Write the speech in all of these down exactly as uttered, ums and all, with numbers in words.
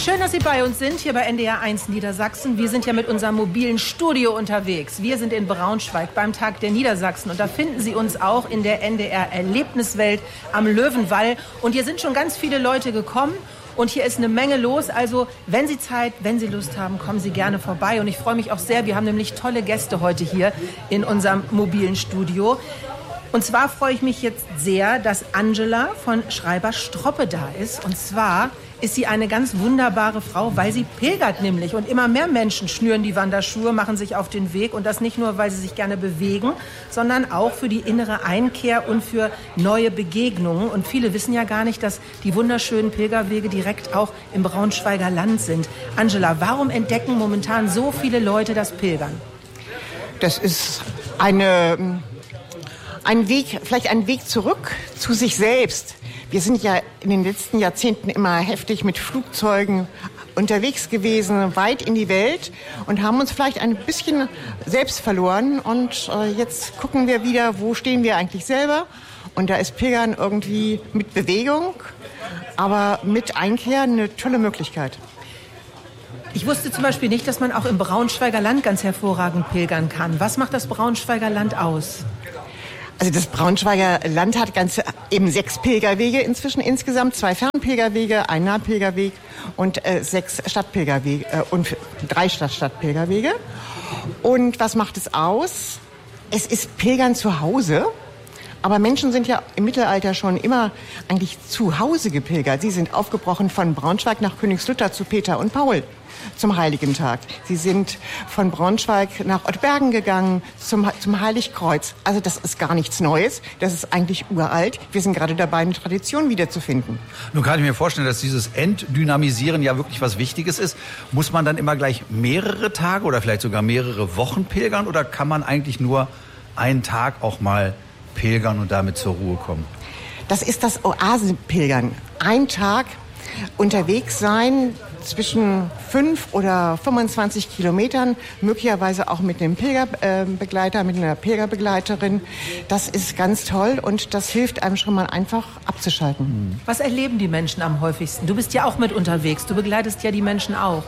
Schön, dass Sie bei uns sind, hier bei N D R eins Niedersachsen. Wir sind ja mit unserem mobilen Studio unterwegs. Wir sind in Braunschweig beim Tag der Niedersachsen. Und da finden Sie uns auch in der N D R-Erlebniswelt am Löwenwall. Und hier sind schon ganz viele Leute gekommen. Und hier ist eine Menge los. Also, wenn Sie Zeit, wenn Sie Lust haben, kommen Sie gerne vorbei. Und ich freue mich auch sehr. Wir haben nämlich tolle Gäste heute hier in unserem mobilen Studio. Und zwar freue ich mich jetzt sehr, dass Angela von Schreiber Stroppe da ist. Und zwar ist sie eine ganz wunderbare Frau, weil sie pilgert nämlich. Und immer mehr Menschen schnüren die Wanderschuhe, machen sich auf den Weg. Und das nicht nur, weil sie sich gerne bewegen, sondern auch für die innere Einkehr und für neue Begegnungen. Und viele wissen ja gar nicht, dass die wunderschönen Pilgerwege direkt auch im Braunschweiger Land sind. Angela, warum entdecken momentan so viele Leute das Pilgern? Das ist eine, ein Weg, vielleicht ein Weg zurück zu sich selbst. Wir sind ja in den letzten Jahrzehnten immer heftig mit Flugzeugen unterwegs gewesen, weit in die Welt und haben uns vielleicht ein bisschen selbst verloren. Und äh, jetzt gucken wir wieder, wo stehen wir eigentlich selber. Und da ist Pilgern irgendwie mit Bewegung, aber mit Einkehr eine tolle Möglichkeit. Ich wusste zum Beispiel nicht, dass man auch im Braunschweiger Land ganz hervorragend pilgern kann. Was macht das Braunschweiger Land aus? Also das Braunschweiger Land hat ganz eben sechs Pilgerwege inzwischen insgesamt, zwei Fernpilgerwege, ein Nahpilgerweg und äh, sechs Stadtpilgerwege äh, und drei Stadtstadtpilgerwege. Und was macht es aus? Es ist Pilgern zu Hause. Aber Menschen sind ja im Mittelalter schon immer eigentlich zu Hause gepilgert. Sie sind aufgebrochen von Braunschweig nach Königslutter zu Peter und Paul zum Heiligen Tag. Sie sind von Braunschweig nach Ottbergen gegangen zum, zum Heiligkreuz. Also das ist gar nichts Neues. Das ist eigentlich uralt. Wir sind gerade dabei, eine Tradition wiederzufinden. Nun kann ich mir vorstellen, dass dieses Entdynamisieren ja wirklich was Wichtiges ist. Muss man dann immer gleich mehrere Tage oder vielleicht sogar mehrere Wochen pilgern? Oder kann man eigentlich nur einen Tag auch mal pilgern und damit zur Ruhe kommen? Das ist das Oasenpilgern. Ein Tag unterwegs sein zwischen fünf oder fünfundzwanzig Kilometern, möglicherweise auch mit einem Pilgerbegleiter, mit einer Pilgerbegleiterin. Das ist ganz toll und das hilft einem schon mal einfach abzuschalten. Was erleben die Menschen am häufigsten? Du bist ja auch mit unterwegs, du begleitest ja die Menschen auch.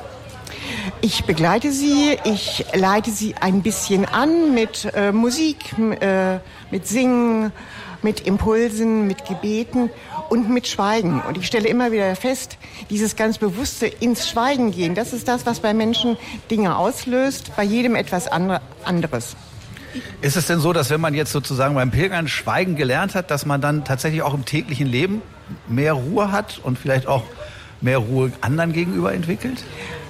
Ich begleite sie, ich leite sie ein bisschen an mit äh, Musik, äh, mit Singen, mit Impulsen, mit Gebeten und mit Schweigen. Und ich stelle immer wieder fest, dieses ganz bewusste ins Schweigen gehen, das ist das, was bei Menschen Dinge auslöst, bei jedem etwas andre, anderes. Ist es denn so, dass wenn man jetzt sozusagen beim Pilgern Schweigen gelernt hat, dass man dann tatsächlich auch im täglichen Leben mehr Ruhe hat und vielleicht auch mehr Ruhe anderen gegenüber entwickelt?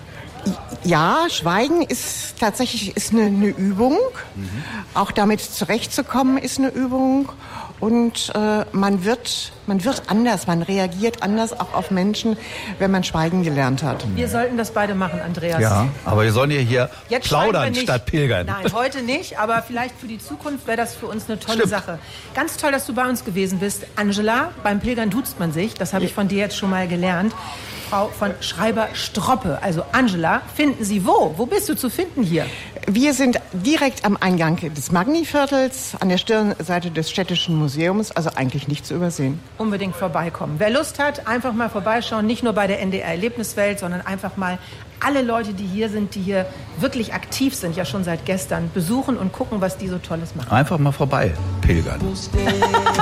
Ja, Schweigen ist tatsächlich ist eine, eine Übung. Mhm. Auch damit zurechtzukommen ist eine Übung. Und äh, man wird, man wird anders, man reagiert anders auch auf Menschen, wenn man Schweigen gelernt hat. Wir sollten das beide machen, Andreas. Ja, aber wir sollen ja hier Jetzt plaudern statt pilgern. Nein, heute nicht, aber vielleicht für die Zukunft wäre das für uns eine tolle Stimmt. Sache. Ganz toll, dass du bei uns gewesen bist. Angela, beim Pilgern duzt man sich, das habe ich von dir jetzt schon mal gelernt. Frau von Schreiber Stroppe, also Angela, finden Sie wo? Wo bist du zu finden hier? Wir sind direkt am Eingang des Magniviertels, an der Stirnseite des Städtischen Museums, also eigentlich nicht zu übersehen. Unbedingt vorbeikommen. Wer Lust hat, einfach mal vorbeischauen, nicht nur bei der N D R-Erlebniswelt, sondern einfach mal alle Leute, die hier sind, die hier wirklich aktiv sind, ja schon seit gestern, besuchen und gucken, was die so Tolles machen. Einfach mal vorbei pilgern.